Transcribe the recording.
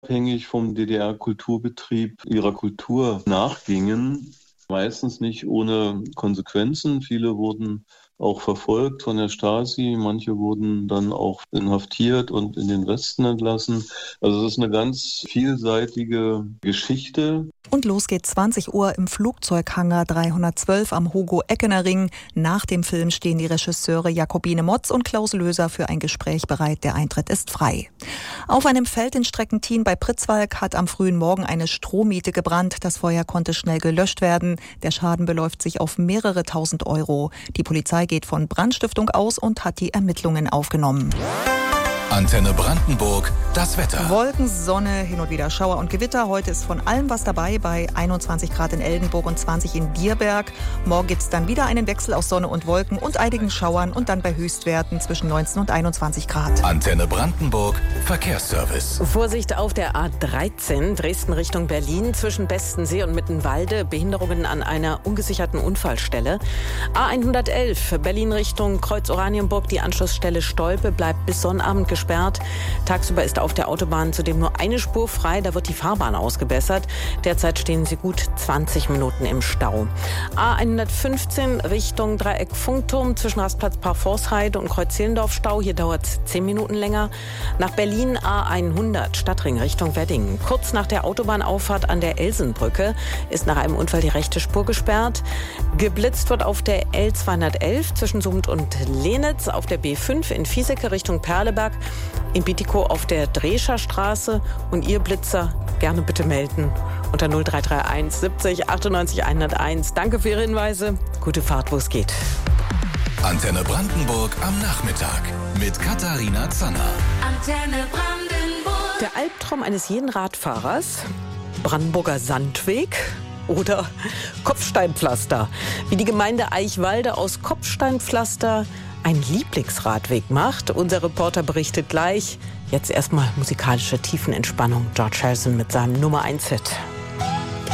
unabhängig vom DDR-Kulturbetrieb ihrer Kultur nachgingen. Meistens nicht ohne Konsequenzen. Viele wurden auch verfolgt von der Stasi. Manche wurden dann auch inhaftiert und in den Westen entlassen. Also es ist eine ganz vielseitige Geschichte. Und los geht 20 Uhr im Flugzeughangar 312 am Hugo-Eckener-Ring. Nach dem Film stehen die Regisseure Jakobine Motz und Klaus Löser für ein Gespräch bereit. Der Eintritt ist frei. Auf einem Feld in Streckentin bei Pritzwalk hat am frühen Morgen eine Strohmiete gebrannt. Das Feuer konnte schnell gelöscht werden. Der Schaden beläuft sich auf mehrere tausend Euro. Die Polizei geht von Brandstiftung aus und hat die Ermittlungen aufgenommen. Antenne Brandenburg, das Wetter. Wolken, Sonne, hin und wieder Schauer und Gewitter. Heute ist von allem was dabei, bei 21 Grad in Eldenburg und 20 in Dierberg. Morgen gibt es dann wieder einen Wechsel aus Sonne und Wolken und einigen Schauern und dann bei Höchstwerten zwischen 19 und 21 Grad. Antenne Brandenburg, Verkehrsservice. Vorsicht auf der A13, Dresden Richtung Berlin, zwischen Bestensee und Mittenwalde. Behinderungen an einer ungesicherten Unfallstelle. A111, Berlin Richtung Kreuz Oranienburg. Die Anschlussstelle Stolpe bleibt bis Sonnabend gesperrt. Tagsüber ist auf der Autobahn zudem nur eine Spur frei, da wird die Fahrbahn ausgebessert. Derzeit stehen sie gut 20 Minuten im Stau. A115 Richtung Dreieck Funkturm zwischen Rastplatz Parforceheide und Kreuz-Zehlendorf Stau. Hier dauert es 10 Minuten länger. Nach Berlin A100 Stadtring Richtung Wedding. Kurz nach der Autobahnauffahrt an der Elsenbrücke ist nach einem Unfall die rechte Spur gesperrt. Geblitzt wird auf der L211 zwischen Summt und Lenitz, auf der B5 in Viesecke Richtung Perleberg, in Bietigkow auf der Drescher Straße. Und ihr Blitzer gerne bitte melden unter 0331 70 98 101. Danke für Ihre Hinweise. Gute Fahrt, wo es geht. Antenne Brandenburg am Nachmittag mit Katharina Zanner. Antenne Brandenburg. Der Albtraum eines jeden Radfahrers: Brandenburger Sandweg oder Kopfsteinpflaster. Wie die Gemeinde Eichwalde aus Kopfsteinpflaster ein Lieblingsradweg macht. Unser Reporter berichtet gleich. Jetzt erstmal musikalische Tiefenentspannung. George Harrison mit seinem Nummer 1-Hit.